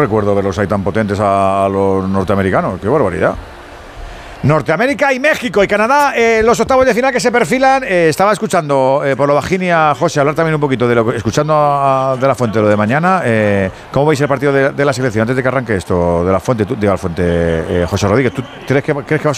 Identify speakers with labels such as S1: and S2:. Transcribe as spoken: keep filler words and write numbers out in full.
S1: recuerdo verlos ahí tan potentes a, a los norteamericanos. ¡Qué barbaridad! Norteamérica y México y Canadá, eh, los octavos de final que se perfilan. Eh, estaba escuchando eh, por lo bajín a José hablar también un poquito de lo que, escuchando a, de la Fuente lo de mañana. Eh, ¿Cómo veis el partido de, de la selección antes de que arranque esto? De la Fuente, tú, de la Fuente, eh, José Rodríguez, ¿tú crees que, crees que va a